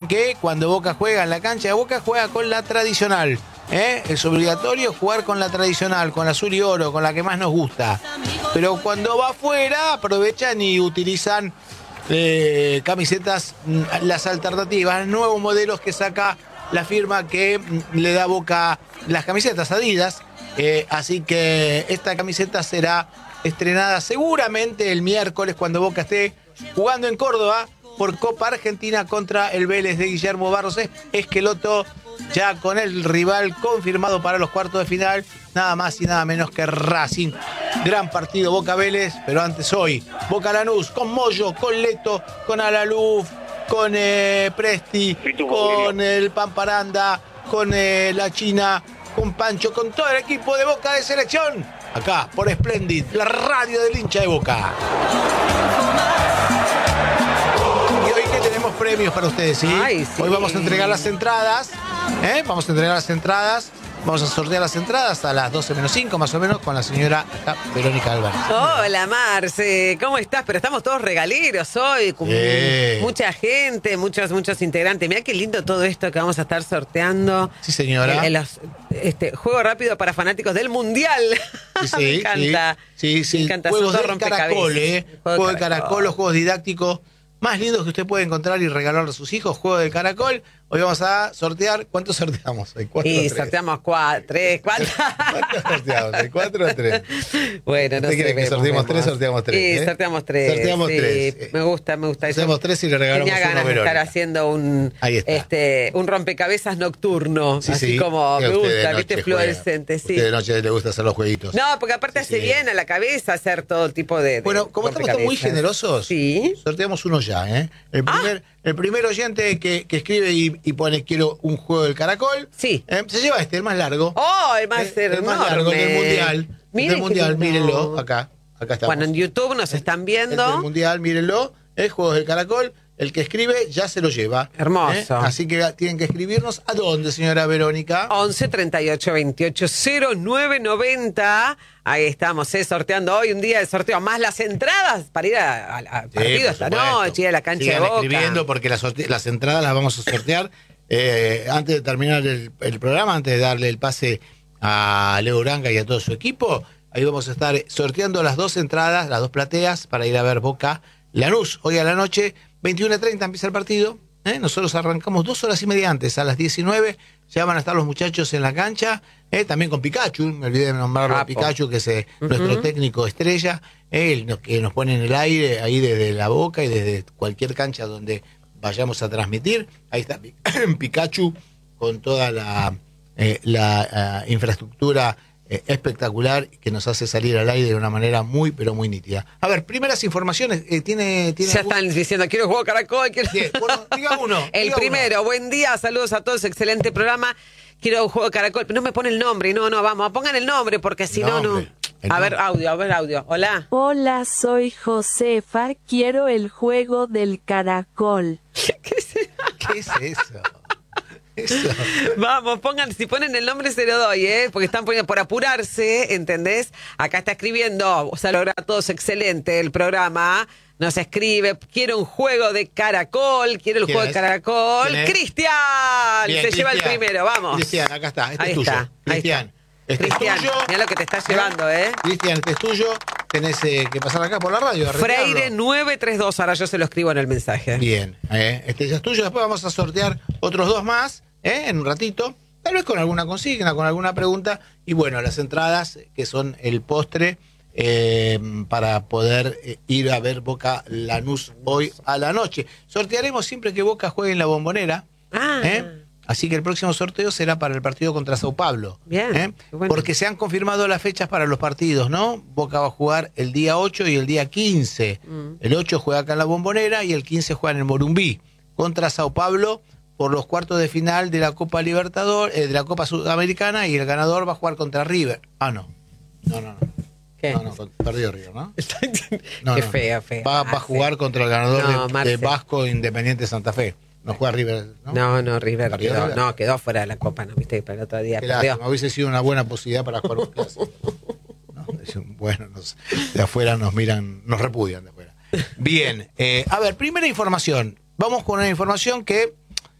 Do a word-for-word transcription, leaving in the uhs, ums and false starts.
que cuando Boca juega en la cancha de Boca, juega con la tradicional. ¿eh? Es obligatorio jugar con la tradicional, con la azul y oro, con la que más nos gusta. Pero cuando va afuera, aprovechan y utilizan eh, camisetas, las alternativas, nuevos modelos que saca la firma que le da Boca las camisetas Adidas. Eh, así que esta camiseta será estrenada seguramente el miércoles cuando Boca esté jugando en Córdoba por Copa Argentina contra el Vélez de Guillermo Barros Esqueloto, ya con el rival confirmado para los cuartos de final, nada más y nada menos que Racing. Gran partido Boca Vélez, pero antes hoy Boca Lanús con Moyo, con Leto, con Alaluf, con eh, Presti, con el Pamparanda, con eh, la China, con Pancho, con todo el equipo de Boca de selección. Acá, por Splendid, la radio del hincha de Boca. Y hoy que tenemos premios para ustedes, ¿sí? Ay, sí. Hoy vamos a entregar las entradas, ¿eh? Vamos a entregar las entradas. Vamos a sortear las entradas a las doce menos cinco, más o menos, con la señora acá, Verónica Álvarez. Hola, Marce, ¿cómo estás? Pero estamos todos regaleros hoy, con Eh. mucha gente, muchos, muchos integrantes. Mirá qué lindo todo esto que vamos a estar sorteando. Sí, señora. En, en los, este, juego rápido para fanáticos del Mundial. Sí, sí, Me encanta. Sí, sí. Me encanta. Juegos Son de dos caracol, ¿eh? rompecabezas. Juego de caracol, los juegos didácticos más lindos que usted puede encontrar y regalarle a sus hijos. Juego de caracol. Hoy vamos a sortear. ¿Cuántos sorteamos? ¿Hay cuatro o Y tres? sorteamos cuatro, tres, cuatro. ¿Cuántos sorteamos? ¿Hay cuatro o tres? Bueno, no ¿Usted sé. quiere que vemos, sorteemos vemos. tres? Sorteamos tres. Sí, ¿eh? sorteamos tres. Sorteamos sí. tres. Me gusta, me gusta eso. Hacemos tres y le regalamos Tenía uno ganas a de estar Verónica. haciendo un, Ahí está. este, un rompecabezas nocturno. Sí, así sí. como Que me usted de gusta, noche viste, juega. fluorescente, sí. Usted de noche le gusta hacer los jueguitos. No, porque aparte Sí, hace sí. bien a la cabeza hacer todo tipo de. de Bueno, como estamos todos muy rompecabezas. generosos, Sí. sorteamos uno ya, ¿eh? El primer, el primer oyente que, que escribe y, y pone quiero un juego del caracol, Sí. eh, se lleva este, el más largo. Oh, el más Eh, el más largo enorme. del mundial. Miren del qué mundial, lindo. mírenlo, acá. Acá estamos. Bueno, en YouTube nos están El viendo. del mundial, mírenlo. Eh, Juegos del caracol. El que escribe ya se lo lleva. Hermoso. Eh, Así que tienen que escribirnos. ¿A dónde, señora Verónica? once treinta y ocho veintiocho cero nueve noventa. Ahí estamos, eh, sorteando hoy un día de sorteo. Más las entradas para ir a- a- al Sí, partido por esta supuesto. noche, ir a la cancha Sigan de Boca. escribiendo porque las, sorte- las entradas las vamos a sortear eh, antes de terminar el, el programa, antes de darle el pase a Leo Uranga y a todo su equipo. Ahí vamos a estar sorteando las dos entradas, las dos plateas para ir a ver Boca Lanús. Hoy a la noche, veintiuna treinta empieza el partido. ¿eh? Nosotros arrancamos dos horas y media antes, a las diecinueve. Ya van a estar los muchachos en la cancha, ¿eh? también con Pikachu. Me olvidé de nombrarlo a Capo. Pikachu, que es eh, nuestro técnico estrella. ¿eh? Él nos, que nos pone en el aire ahí desde la Boca y desde cualquier cancha donde vayamos a transmitir. Ahí está Pi- Pikachu con toda la, eh, la eh, infraestructura eh, espectacular que nos hace salir al aire de una manera muy, pero muy nítida. A ver, primeras informaciones. Eh, ¿Tiene, tiene Ya algún- están diciendo, quiero juego caracol. Quiero... Bien, bueno, diga uno. El diga primero, buen día, saludos a todos, excelente programa. Quiero un juego de caracol, pero no me pone el nombre, no, no, vamos, pongan el nombre porque si no, no. Nombre, el A ver, nombre. audio, a ver, audio. Hola. Hola, soy Josefa, quiero el juego del caracol. ¿Qué es eso? uno. ¿Qué es eso? Eso. Vamos, pongan, si ponen el nombre se lo doy, ¿eh? Porque están poniendo por apurarse, ¿entendés? Acá está escribiendo, saludar a todos, excelente el programa. Nos escribe, quiero un juego de caracol, quiero el ¿Quién juego de es? caracol. ¿Quién es? ¡Cristian! Bien, Se lleva el Cristian. primero, vamos. Cristian, acá está. Este Ahí es tuyo. está, ahí Cristian. está. Este Cristian, es tuyo. mirá lo que te estás llevando, ¿eh? Cristian, este es tuyo. Tenés eh, que pasar acá por la radio. a retirarlo. Freire nueve tres dos, ahora yo se lo escribo en el mensaje. Bien, eh, este ya es tuyo. Después vamos a sortear otros dos más eh, en un ratito. Tal vez con alguna consigna, con alguna pregunta. Y bueno, las entradas que son el postre eh, para poder eh, ir a ver Boca Lanús hoy a la noche. Sortearemos siempre que Boca juegue en la Bombonera. Ah. ¿eh? Así que el próximo sorteo será para el partido contra Sao Paulo. Bien, ¿eh? qué bueno. Porque se han confirmado las fechas para los partidos, ¿no? Boca va a jugar el día ocho y el día quince. Mm. El ocho juega acá en la Bombonera y el quince juega en el Morumbí contra Sao Paulo por los cuartos de final de la Copa Libertadores, eh, de la Copa Sudamericana, y el ganador va a jugar contra River. Ah, no. No, no, no. ¿Qué? No, no, con- perdió River, ¿no? No, Qué no. feo, feo. Va, va a Marce. jugar contra el ganador No, de- Marce. de, Vasco Independiente Santa Fe. No juega River, ¿no? No, no, River ¿Perdió quedó, River? no, quedó fuera de la Copa, ¿no? Viste, para el otro día Qué perdió. lástima, hubiese sido una buena posibilidad para jugar un clásico. ¿No? Es un- Bueno, nos- de afuera nos miran, nos repudian de afuera. Bien, eh, a ver, primera información. Vamos con una información que